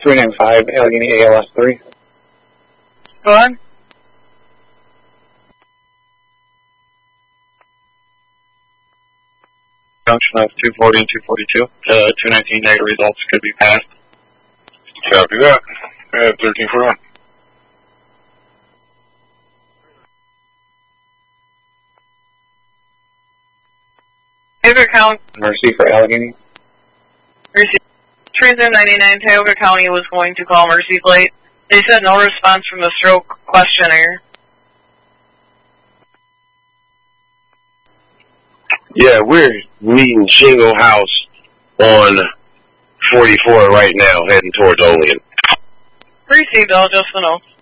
395 Allegheny ALS 3. Go ahead. Junction of 240 and 242. 219 negative results could be passed. Copy that. 1341. Tioga County. Mercy for Allegheny. Mercy. Transit 99, Tioga County was going to call Mercy Plate. They said no response from the stroke questionnaire. Yeah, we're meeting Shingle House on 44 right now, heading towards Olean. Received all, just to know.